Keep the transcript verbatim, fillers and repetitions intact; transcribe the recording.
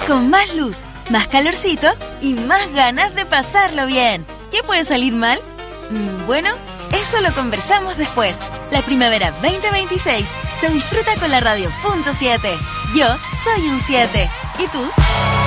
con más luz, más calorcito y más ganas de pasarlo bien. ¿Qué puede salir mal? Bueno, eso lo conversamos después. La primavera veinte veintiséis se disfruta con la radio punto siete. Yo soy un siete. ¿Y tú?